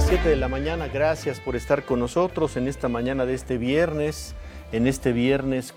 las 7 de la mañana. Gracias por estar con nosotros en esta mañana de este viernes, en este viernes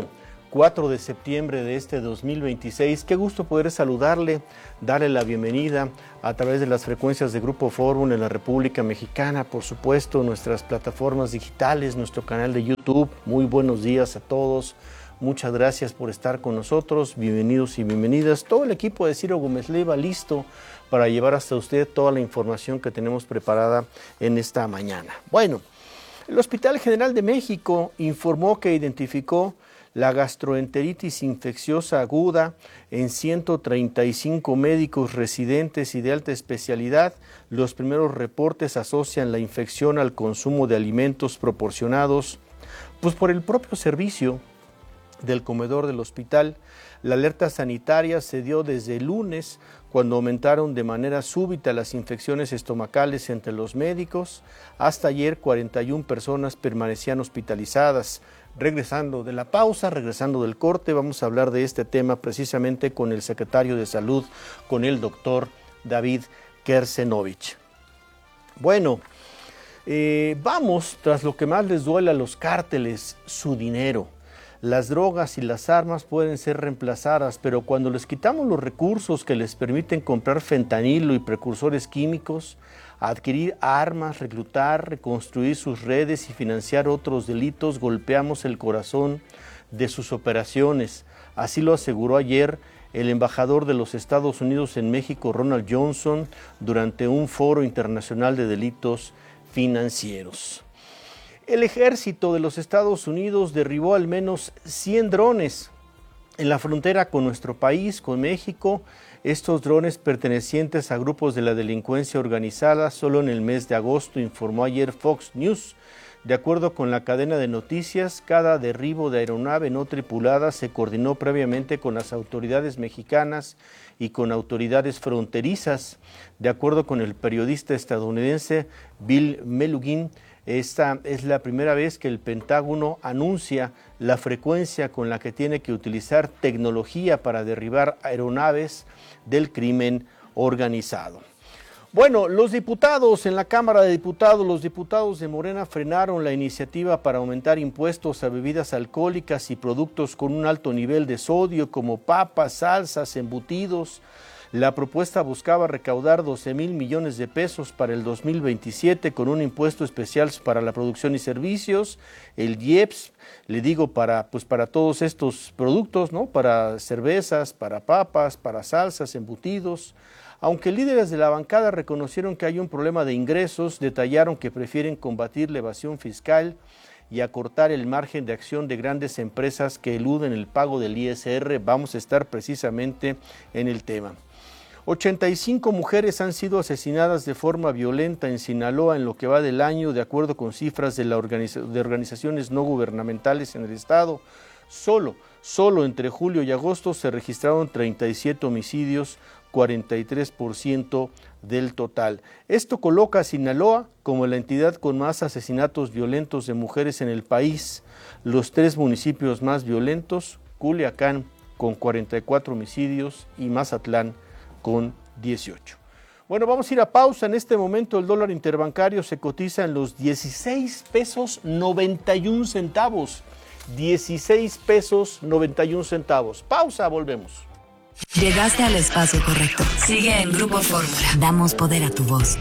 4 de septiembre de este 2026. Qué gusto poder saludarle, darle la bienvenida a través de las frecuencias de Grupo Fórmula en la República Mexicana, por supuesto, nuestras plataformas digitales, nuestro canal de YouTube. Muy buenos días a todos. Muchas gracias por estar con nosotros. Bienvenidos y bienvenidas. Todo el equipo de Ciro Gómez Leiva listo para llevar hasta usted toda la información que tenemos preparada en esta mañana. Bueno, el Hospital General de México informó que identificó la gastroenteritis infecciosa aguda en 135 médicos residentes y de alta especialidad. Los primeros reportes asocian la infección al consumo de alimentos proporcionados por el propio servicio del comedor del hospital. La alerta sanitaria se dio desde el lunes, cuando aumentaron de manera súbita las infecciones estomacales entre los médicos. Hasta ayer 41 personas permanecían hospitalizadas. Regresando de la pausa, regresando del corte, vamos a hablar de este tema precisamente con el secretario de Salud, con el doctor David Kersenovich. Bueno, vamos tras lo que más les duele a los cárteles, su dinero. Las drogas y las armas pueden ser reemplazadas, pero cuando les quitamos los recursos que les permiten comprar fentanilo y precursores químicos, adquirir armas, reclutar, reconstruir sus redes y financiar otros delitos, golpeamos el corazón de sus operaciones. Así lo aseguró ayer el embajador de los Estados Unidos en México, Ronald Johnson, durante un foro internacional de delitos financieros. El ejército de los Estados Unidos derribó al menos 100 drones en la frontera con nuestro país, con México. Estos drones pertenecientes a grupos de la delincuencia organizada solo en el mes de agosto, informó ayer Fox News. De acuerdo con la cadena de noticias, cada derribo de aeronave no tripulada se coordinó previamente con las autoridades mexicanas y con autoridades fronterizas. De acuerdo con el periodista estadounidense Bill Melugin, esta es la primera vez que el Pentágono anuncia la frecuencia con la que tiene que utilizar tecnología para derribar aeronaves del crimen organizado. Bueno, los diputados en la Cámara de Diputados, los diputados de Morena frenaron la iniciativa para aumentar impuestos a bebidas alcohólicas y productos con un alto nivel de sodio como papas, salsas, embutidos. La propuesta buscaba recaudar 12,000 millones de pesos para el 2027 con un impuesto especial para la producción y servicios, el IEPS, le digo para todos estos productos, ¿no? Para cervezas, para papas, para salsas, embutidos. Aunque líderes de la bancada reconocieron que hay un problema de ingresos, detallaron que prefieren combatir la evasión fiscal y acortar el margen de acción de grandes empresas que eluden el pago del ISR. Vamos a estar precisamente en el tema. 85 mujeres han sido asesinadas de forma violenta en Sinaloa en lo que va del año, de acuerdo con cifras de organizaciones no gubernamentales en el estado. Solo entre julio y agosto se registraron 37 homicidios, 43% del total. Esto coloca a Sinaloa como la entidad con más asesinatos violentos de mujeres en el país. Los 3 municipios más violentos, Culiacán con 44 homicidios y Mazatlán con 18. Bueno, vamos a ir a pausa. En este momento el dólar interbancario se cotiza en los 16 pesos 91 centavos. 16 pesos 91 centavos. Pausa, volvemos. Llegaste al espacio correcto. Sigue en Grupo Fórmula. Damos poder a tu voz.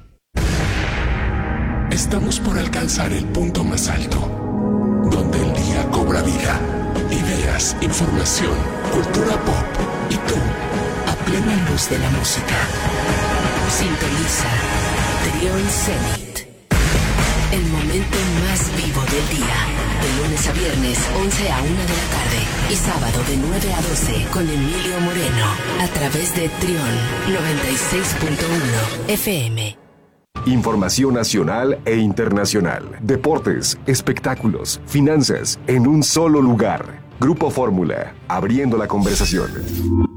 Estamos por alcanzar el punto más alto, donde el día cobra vida. Ideas, información, cultura pop y tú, a plena luz de la música. Sintoniza Trión Zenit. El momento más vivo del día. De lunes a viernes, 11 a 1 de la tarde. Y sábado de 9 a 12 con Emilio Moreno. A través de Trión 96.1 FM. Información nacional e internacional. Deportes, espectáculos, finanzas, en un solo lugar. Grupo Fórmula, abriendo la conversación.